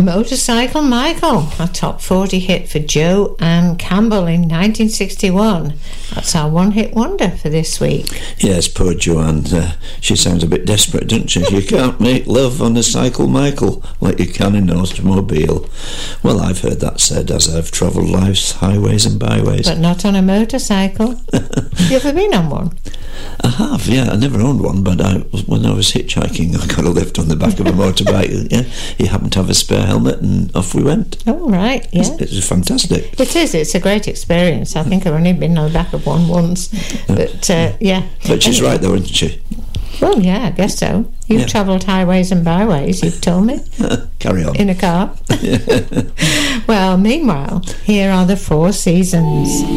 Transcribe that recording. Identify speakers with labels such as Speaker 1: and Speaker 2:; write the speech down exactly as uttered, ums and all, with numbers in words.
Speaker 1: Motorcycle Michael, a top forty hit for Joe Ann Campbell in nineteen sixty-one. That's our one-hit wonder for this week.
Speaker 2: Yes, poor Joanne. Uh, she sounds a bit desperate, doesn't she? You can't make love on a cycle, Michael, like you can in an automobile. Well, I've heard that said as I've travelled life's highways and byways.
Speaker 1: But not on a motorcycle. Have you ever been on one?
Speaker 2: I have, yeah. I never owned one, but I, when I was hitchhiking, I got a lift on the back of a motorbike. Yeah, he happened to have a spare helmet, and off we went.
Speaker 1: Oh, right, yeah.
Speaker 2: It was fantastic.
Speaker 1: It is. It's a great experience. I think I've only been on the back of one once, but uh, yeah.
Speaker 2: But she's
Speaker 1: anyway.
Speaker 2: right, though, isn't she?
Speaker 1: Well, yeah, I guess so. You've
Speaker 2: Yeah.
Speaker 1: travelled highways and byways, you've told me.
Speaker 2: Carry on.
Speaker 1: In a car. Well, meanwhile, here are the Four Seasons.